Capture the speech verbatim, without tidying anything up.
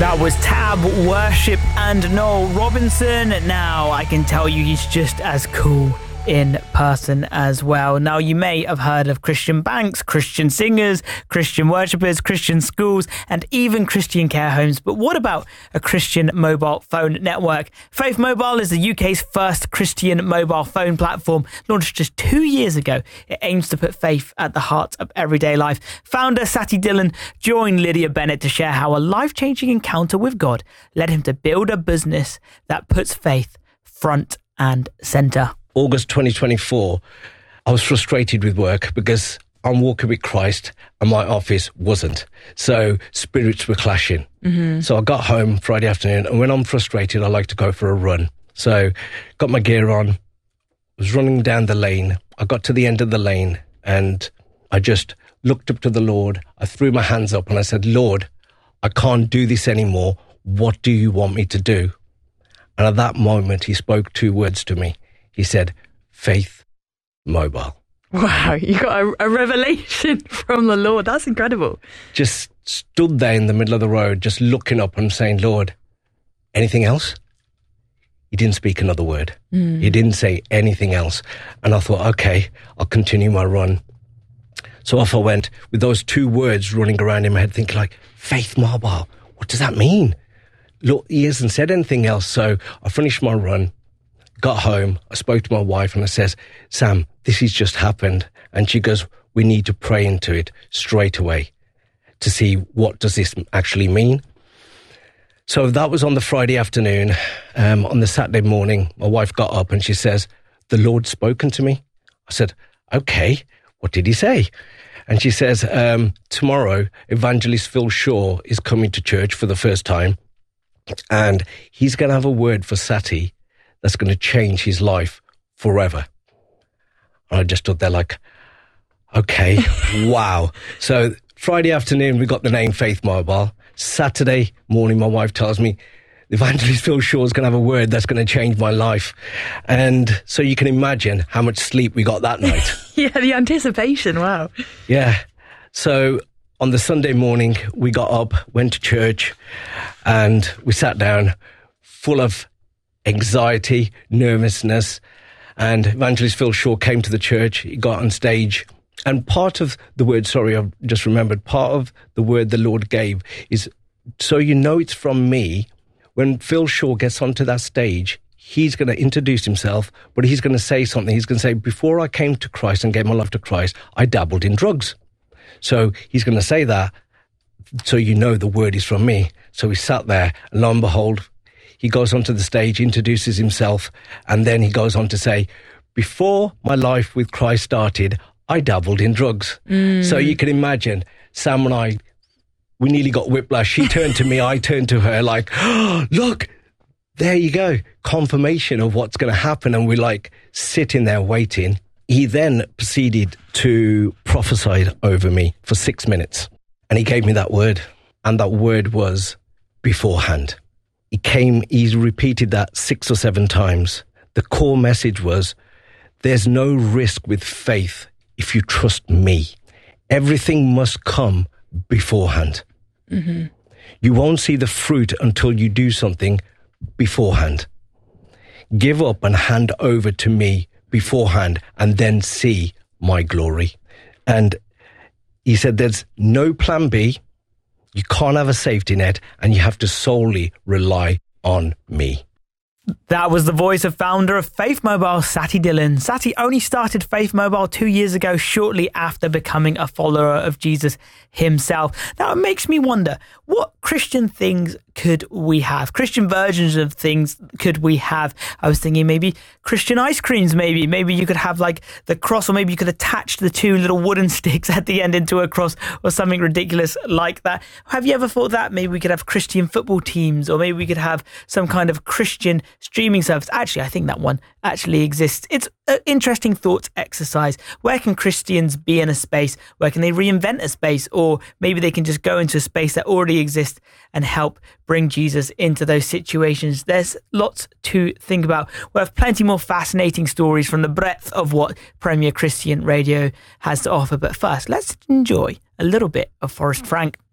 That was Tab, Worship and Noel Robinson. Now I can tell you he's just as cool in person as well. Now you may have heard of Christian banks, Christian singers, Christian worshippers, Christian schools and even Christian care homes. But what about a Christian mobile phone network? Faith Mobile is the U K's first Christian mobile phone platform. Launched just two years ago, it aims to put faith at the heart of everyday life. Founder Sati Dhillon joined Lydia Bennett to share how a life-changing encounter with God led him to build a business that puts faith front and centre. August twenty twenty-four, I was frustrated with work because I'm walking with Christ and my office wasn't. So spirits were clashing. Mm-hmm. So I got home Friday afternoon, and when I'm frustrated, I like to go for a run. So got my gear on, was running down the lane. I got to the end of the lane and I just looked up to the Lord. I threw my hands up and I said, Lord, I can't do this anymore. What do you want me to do? And at that moment, he spoke two words to me. He said, Faith Mobile. Wow, you got a, a revelation from the Lord. That's incredible. Just stood there in the middle of the road, just looking up and saying, Lord, anything else? He didn't speak another word. Mm. He didn't say anything else. And I thought, okay, I'll continue my run. So off I went with those two words running around in my head, thinking like, Faith Mobile, what does that mean? Look, he hasn't said anything else. So I finished my run. Got home, I spoke to my wife and I says, Sam, this has just happened. And she goes, we need to pray into it straight away to see what does this actually mean. So that was on the Friday afternoon. Um, on the Saturday morning, my wife got up and she says, the Lord's spoken to me. I said, okay, what did he say? And she says, um, tomorrow, Evangelist Phil Shaw is coming to church for the first time. And he's going to have a word for Sati that's going to change his life forever. And I just stood there like, okay, wow. So Friday afternoon, we got the name Faith Mobile. Saturday morning, my wife tells me, Evangelist Phil Shaw is going to have a word that's going to change my life. And so you can imagine how much sleep we got that night. Yeah, the anticipation, wow. Yeah. So on the Sunday morning, we got up, went to church, and we sat down full of anxiety, nervousness, and Evangelist Phil Shaw came to the church. He got on stage, and part of the word, sorry, I've just remembered, part of the word the Lord gave is, so you know it's from me, when Phil Shaw gets onto that stage, he's going to introduce himself, but he's going to say something. He's going to say, before I came to Christ and gave my life to Christ, I dabbled in drugs. So he's going to say that, so you know the word is from me. So he sat there, and lo and behold, he goes onto the stage, introduces himself, and then he goes on to say, before my life with Christ started, I dabbled in drugs. Mm. So you can imagine, Sam and I, we nearly got whiplash. She turned to me, I turned to her like, oh, look, there you go. Confirmation of what's going to happen. And we're like sitting there waiting. He then proceeded to prophesy over me for six minutes. And he gave me that word. And that word was beforehand. He came, he's repeated that six or seven times. The core message was, there's no risk with faith if you trust me. Everything must come beforehand. Mm-hmm. You won't see the fruit until you do something beforehand. Give up and hand over to me beforehand and then see my glory. And he said, there's no plan B. You can't have a safety net, and you have to solely rely on me. That was the voice of founder of Faith Mobile, Sati Dhillon. Sati only started Faith Mobile two years ago, shortly after becoming a follower of Jesus himself. Now, it makes me wonder, what Christian things could we have? Christian versions of things could we have? I was thinking maybe Christian ice creams, maybe. Maybe you could have like the cross, or maybe you could attach the two little wooden sticks at the end into a cross, or something ridiculous like that. Have you ever thought that maybe we could have Christian football teams, or maybe we could have some kind of Christian streaming service? Actually, I think that one actually exists. It's an interesting thought exercise. Where can Christians be in a space? Where can they reinvent a space? Or maybe they can just go into a space that already exists and help bring Jesus into those situations. There's lots to think about. We'll have plenty more fascinating stories from the breadth of what Premier Christian Radio has to offer. But first, let's enjoy a little bit of Forrest Frank.